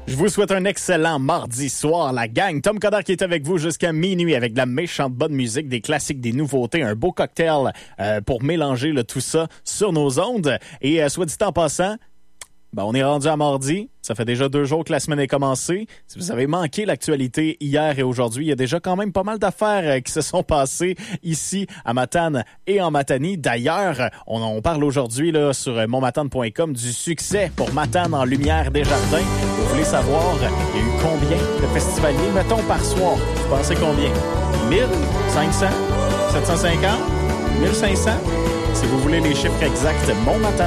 Je vous souhaite un excellent mardi soir, la gang. Tom Coderre qui est avec vous jusqu'à minuit avec de la méchante bonne musique, des classiques, des nouveautés, un beau cocktail pour mélanger tout ça sur nos ondes. Et soit dit en passant, on est rendu à mardi. Ça fait déjà 2 jours que la semaine est commencée. Si vous avez manqué l'actualité hier et aujourd'hui, il y a déjà quand même pas mal d'affaires qui se sont passées ici à Matane et en Matanie. D'ailleurs, on parle aujourd'hui là, sur monmatane.com du succès pour Matane en Lumière des Jardins. Vous voulez savoir, il y a eu combien de festivaliers, mettons, par soir? Vous pensez combien? 1000? 500? 750? 1500? Si vous voulez les chiffres exacts, Montmatane.